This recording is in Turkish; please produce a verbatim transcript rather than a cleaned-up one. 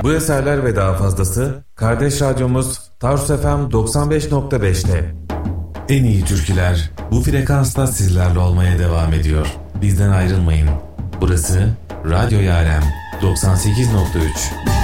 Bu eserler ve daha fazlası kardeş radyomuz Tarsus F M doksan beş nokta beşte. En iyi türküler bu frekansta sizlerle olmaya devam ediyor. Bizden ayrılmayın. Burası Radyo Yarem doksan sekiz nokta üç.